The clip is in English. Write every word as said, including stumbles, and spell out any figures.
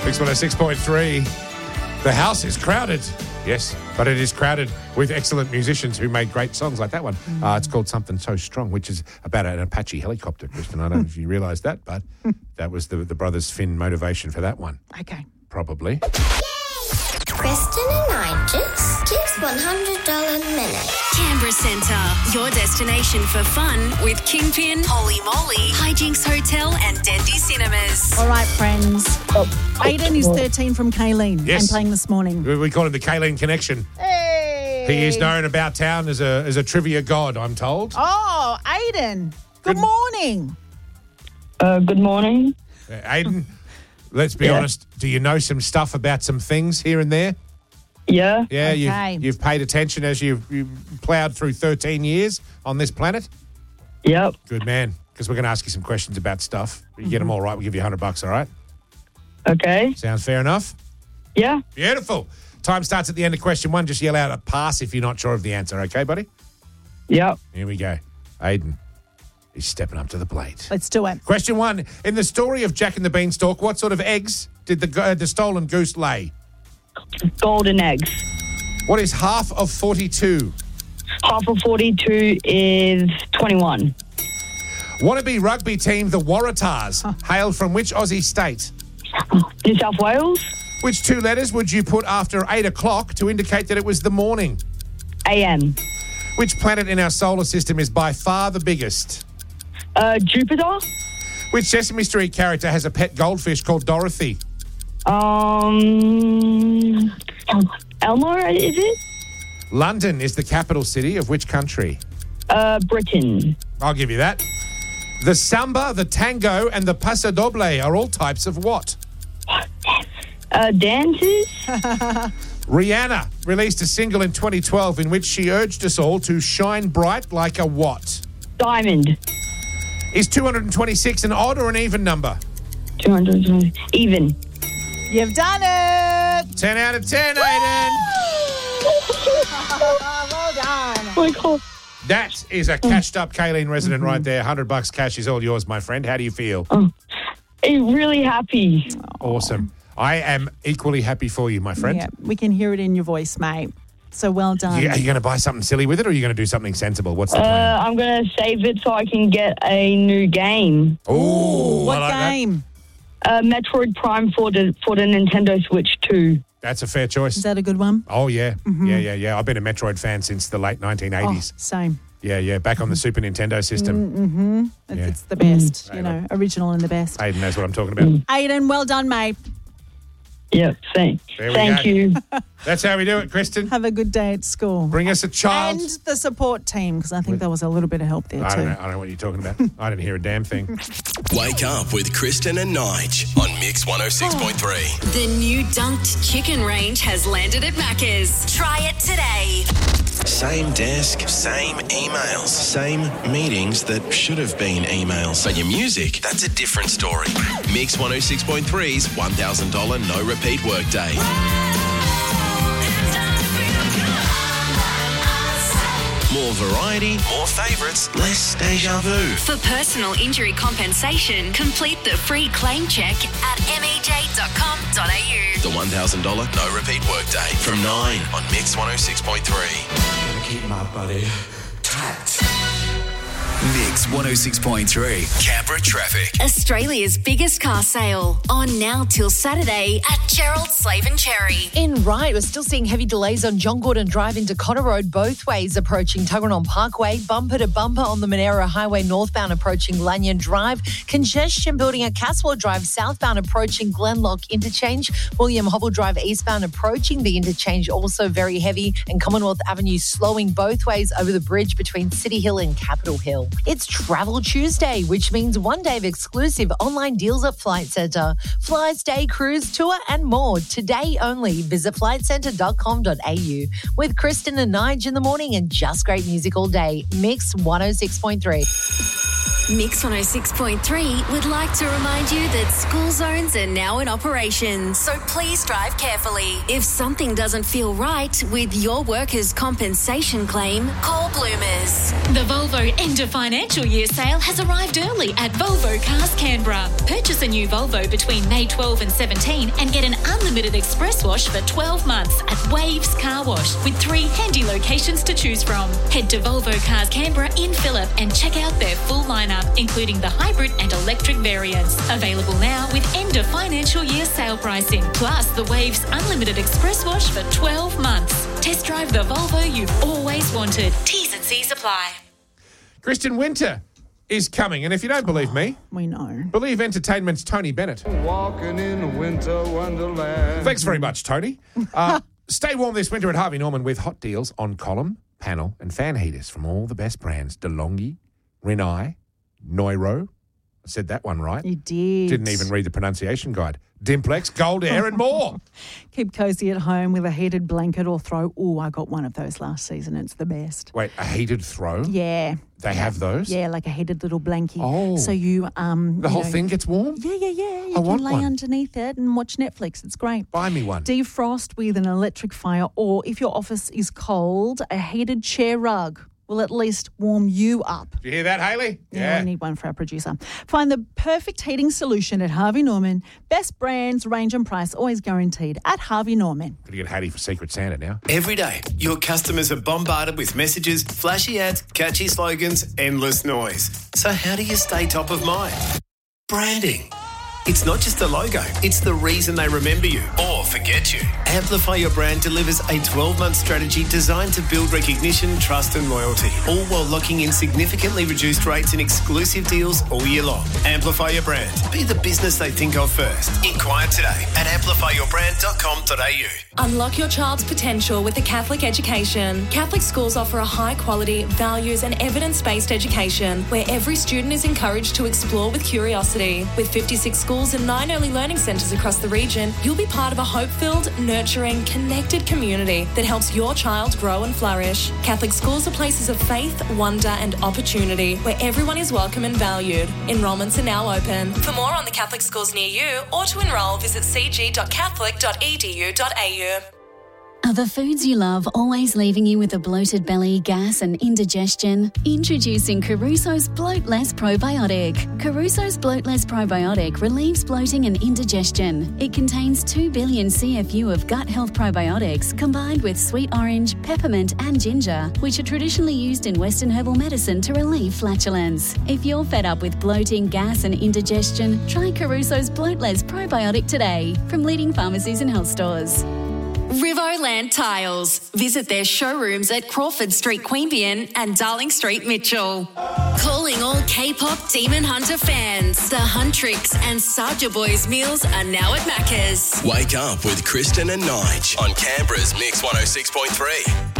Mix one oh six point three. The house is crowded. Yes, but it is crowded with excellent musicians who made great songs like that one. Mm. Uh, it's called Something So Strong, which is about an Apache helicopter, Kristen. I don't know if you realise that, but that was the, the brothers Finn motivation for that one. Okay. Probably. Kristen and Nigel, Tips one hundred dollars minute. Canberra Centre, your destination for fun with Kingpin, Holy Moly, Hijinks Hotel and Dendy Cinemas. All right, friends. Aiden is thirteen from Kayleen Yes. and playing this morning. We, we call him the Kayleen Connection. Hey. He is known about town as a as a trivia god, I'm told. Oh, Aiden. Good, Good- morning. Uh, good morning. Uh, Aiden, let's be Yeah. honest. Do you know some stuff about some things here and there? Yeah. Yeah, Okay. you've, you've paid attention as you've, you've ploughed through thirteen years on this planet? Yep. Good man, because we're going to ask you some questions about stuff. You get them all right, we'll give you one hundred bucks, all right? Okay. Sounds fair enough? Yeah. Beautiful. Time starts at the end of question one. Just yell out a pass if you're not sure of the answer, okay, buddy? Yep. Here we go. Aiden is stepping up to the plate. Let's do it. Question one. In the story of Jack and the Beanstalk, what sort of eggs did the, uh, the stolen goose lay? Golden eggs. What is half of forty-two? Half of forty-two is twenty-one. Wannabe rugby team, the Waratahs, hail from which Aussie state? New South Wales. Which two letters would you put after eight o'clock to indicate that it was the morning? A M. Which planet in our solar system is by far the biggest? Uh, Jupiter. Which Sesame Street character has a pet goldfish called Dorothy? Um, Elmo, is it? London is the capital city of which country? Uh, Britain. I'll give you that. The samba, the tango, and the paso doble are all types of what? Uh, dances. Rihanna released a single in twenty twelve in which she urged us all to shine bright like a what? Diamond. Is two hundred twenty-six an odd or an even number? two hundred twenty. Even. You've done it. ten out of ten, Aiden. Well done. Oh my God. That is a cashed up Kayleen resident right there. one hundred bucks cash is all yours, my friend. How do you feel? I'm really happy. Awesome. I am equally happy for you, my friend. Yeah, we can hear it in your voice, mate. So well done. You- are you going to buy something silly with it or are you going to do something sensible? What's the Uh, plan? I'm going to save it so I can get a new game. Ooh, What I like that. game? Uh, Metroid Prime for the for the Nintendo Switch two. That's a fair choice. Is that a good one? Oh, yeah. Yeah, yeah, yeah. I've been a Metroid fan since the late nineteen eighties. Oh, same. Yeah, yeah. Back on the Super Nintendo system. Mm-hmm. It's, Yeah. it's the best, you Mm. know, original and the best. Aiden knows what I'm talking about. Aiden, well done, mate. Yeah, thank, There we thank go. you. That's how we do it, Kristen. Have a good day at school. Bring us a child. And the support team, because I think there was a little bit of help there I too. don't know. I don't know what you're talking about. I didn't hear a damn thing. Wake up with Kristen and Nige on Mix one oh six point three. The new dunked chicken range has landed at Macca's. Try it today. Same desk, same emails, same meetings that should have been emails. But your music, that's a different story. Mix one oh six point three's one thousand dollars no repeat workday. More variety, more favourites, less deja vu. For personal injury compensation, complete the free claim check at m e j dot com dot a u. The one thousand dollars no repeat workday from nine on Mix one oh six point three. Keep my body tight. Mix one oh six point three. Canberra traffic. Australia's biggest car sale on now till Saturday at Gerald Slave and Cherry. In right, we're still seeing heavy delays on John Gordon Drive into Connor Road both ways approaching Tuggeranong Parkway, bumper to bumper on the Monero Highway northbound approaching Lanyon Drive, congestion building at Caswell Drive southbound approaching Glenlock Interchange, William Hobble Drive eastbound approaching the interchange also very heavy, and Commonwealth Avenue slowing both ways over the bridge between City Hill and Capitol Hill. It's Travel Tuesday, which means one day of exclusive online deals at Flight Centre. Flies, day, cruise, tour and more. Today only. Visit flight centre dot com dot a u. With Kristen and Nige in the morning and just great music all day. Mix one oh six point three. Mix one oh six point three would like to remind you that school zones are now in operation, so please drive carefully. If something doesn't feel right with your workers' compensation claim, call Bloomers. The Volvo end of financial year sale has arrived early at Volvo Cars Canberra. Purchase a new Volvo between May twelfth and seventeenth and get an unlimited express wash for twelve months at Waves Car Wash with three handy locations to choose from. Head to Volvo Cars Canberra in Phillip and check out their full lineup, including the hybrid and electric variants. Available now with end of financial year sale pricing, plus the Waves Unlimited Express Wash for twelve months. Test drive the Volvo you've always wanted. T's and C's apply. Kristen Winter is coming, and if you don't believe me, We know. believe Entertainment's Tony Bennett. Walking in a winter wonderland. Thanks very much, Tony. Uh, stay warm this winter at Harvey Norman with hot deals on column, panel, and fan heaters from all the best brands: DeLonghi, Rinnai, Neuro. I said that one right. You did. Didn't even read the pronunciation guide. Dimplex, Gold Air, and more. Keep cozy at home with a heated blanket or throw. Oh, I got one of those last season. It's the best. Wait, a heated throw? Yeah. They have those? Yeah, like a heated little blankie. Oh. So you... um, The you whole know, thing gets warm? Yeah, yeah, yeah. You I can want lay one. underneath it and watch Netflix. It's great. Buy me one. Defrost with an electric fire, or if your office is cold, a heated chair rug will at least warm you up. Did you hear that, Hayley? Yeah, we need one for our producer. Find the perfect heating solution at Harvey Norman. Best brands, range and price, always guaranteed at Harvey Norman. Got to get Hattie for Secret Santa now. Every day, your customers are bombarded with messages, flashy ads, catchy slogans, endless noise. So how do you stay top of mind? Branding. It's not just the logo, it's the reason they remember you or forget you. Amplify Your Brand delivers a twelve-month strategy designed to build recognition, trust and loyalty, all while locking in significantly reduced rates and exclusive deals all year long. Amplify Your Brand. Be the business they think of first. Inquire today at amplify your brand dot com dot a u. Unlock your child's potential with a Catholic education. Catholic schools offer a high-quality, values and evidence-based education where every student is encouraged to explore with curiosity. With fifty-six schools and nine early learning centres across the region, you'll be part of a hope-filled, nurturing, connected community that helps your child grow and flourish. Catholic schools are places of faith, wonder and opportunity where everyone is welcome and valued. Enrolments are now open. For more on the Catholic schools near you or to enrol, visit c g dot catholic dot e d u dot a u. Are the foods you love always leaving you with a bloated belly, gas and indigestion? Introducing Caruso's Bloatless Probiotic. Caruso's Bloatless Probiotic relieves bloating and indigestion. It contains two billion C F U of gut health probiotics combined with sweet orange, peppermint and ginger, which are traditionally used in Western herbal medicine to relieve flatulence. If you're fed up with bloating, gas and indigestion, try Caruso's Bloatless Probiotic today from leading pharmacies and health stores. Rivoland Tiles. Visit their showrooms at Crawford Street, Queanbeyan and Darling Street, Mitchell. Calling all K-pop Demon Hunter fans. The Huntrix and Soulja Boys meals are now at Macca's. Wake up with Kristen and Nige on Canberra's Mix one oh six point three.